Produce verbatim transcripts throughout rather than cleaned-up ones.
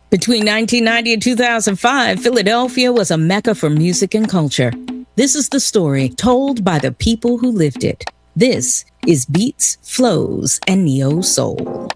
Between nineteen ninety and two thousand five, Philadelphia was a mecca for music and culture. This is the story told by the people who lived it. This is Beats, Flows, and Neo Soul.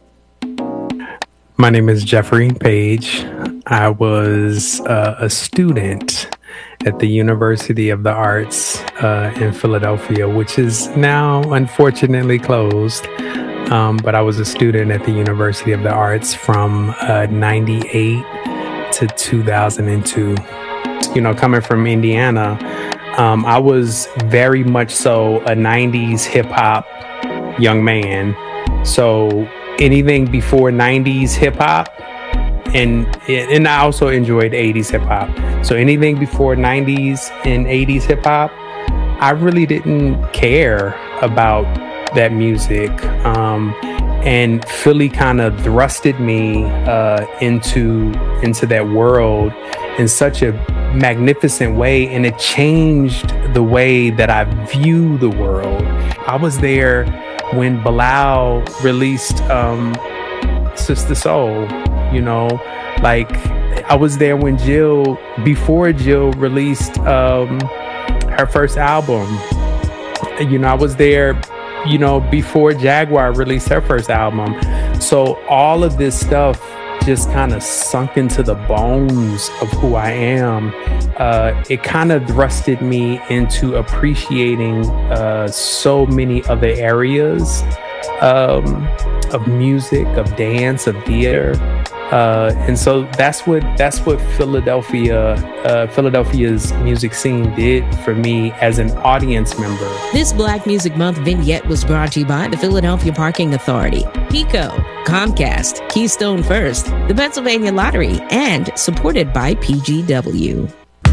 My name is Jeffrey Page. I was uh, a student at the University of the Arts uh, in Philadelphia, which is now unfortunately closed. Um, but I was a student at the University of the Arts from uh, ninety-eight to two thousand two. You know, coming from Indiana, um, I was very much so a nineties hip hop young man. So anything before nineties hip hop, and and I also enjoyed eighties hip hop. So anything before nineties and eighties hip hop, I really didn't care about that music. Um, and Philly kind of thrusted me uh, into into that world in such a magnificent way, and it changed the way that I view the world. I was there when Bilal released um, Sister Soul, you know, like I was there when Jill, before Jill released um, her first album. You know, I was there, you know, before Jaguar released her first album. So all of this stuff just kind of sunk into the bones of who I am. Uh, it kind of thrusted me into appreciating uh, so many other areas um, of music, of dance, of theater. Uh, and so that's what that's what Philadelphia, uh, Philadelphia's music scene did for me as an audience member. This Black Music Month vignette was brought to you by the Philadelphia Parking Authority, PECO, Comcast, Keystone First, the Pennsylvania Lottery, and supported by P G W.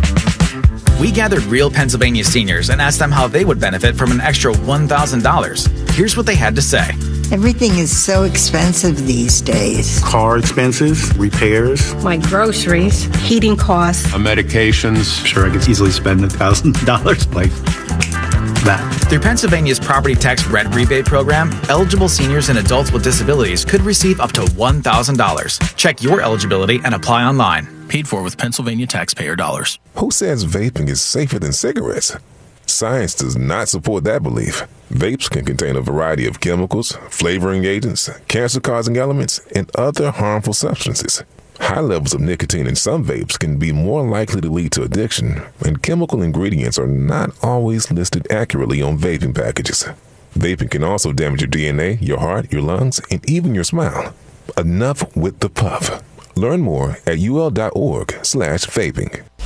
We gathered real Pennsylvania seniors and asked them how they would benefit from an extra one thousand dollars. Here's what they had to say. Everything is so expensive these days. Car expenses, repairs. My groceries, heating costs. Uh, medications. I'm sure I could easily spend one thousand dollars like that. Through Pennsylvania's property tax rent rebate program, eligible seniors and adults with disabilities could receive up to one thousand dollars. Check your eligibility and apply online. Paid for with Pennsylvania taxpayer dollars. Who says vaping is safer than cigarettes? Science does not support that belief. Vapes can contain a variety of chemicals, flavoring agents, cancer-causing elements, and other harmful substances. High levels of nicotine in some vapes can be more likely to lead to addiction, and chemical ingredients are not always listed accurately on vaping packages. Vaping can also damage your D N A, your heart, your lungs, and even your smile. Enough with the puff. Learn more at ul.org slash vaping.